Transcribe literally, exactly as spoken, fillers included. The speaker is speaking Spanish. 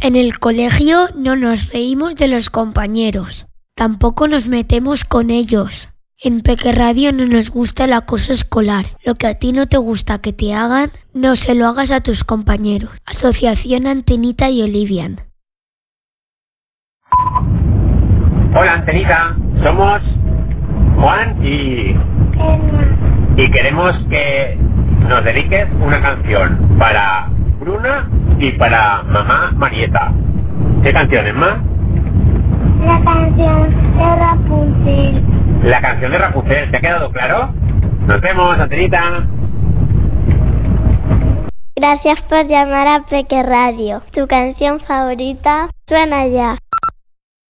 En el colegio no nos reímos de los compañeros. Tampoco nos metemos con ellos. En Peque Radio no nos gusta el acoso escolar. Lo que a ti no te gusta que te hagan, no se lo hagas a tus compañeros. Asociación Antenita y Olivian. Hola Antenita, somos Juan y... y queremos que nos dediques una canción para Bruna y para mamá Marieta. ¿Qué canción es más? La canción de Rapunzel. La canción de Rapunzel, ¿te ha quedado claro? Nos vemos, Antenita. Gracias por llamar a Peque Radio. Tu canción favorita suena ya.